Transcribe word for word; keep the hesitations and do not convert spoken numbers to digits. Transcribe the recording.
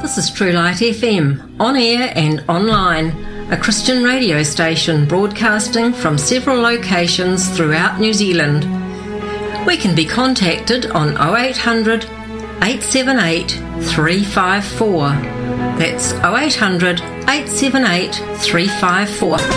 This is True Light F M, on air and online, a Christian radio station broadcasting from several locations throughout New Zealand. We can be contacted on oh eight hundred, eight seven eight, three five four. That's oh eight hundred, eight seven eight, three five four.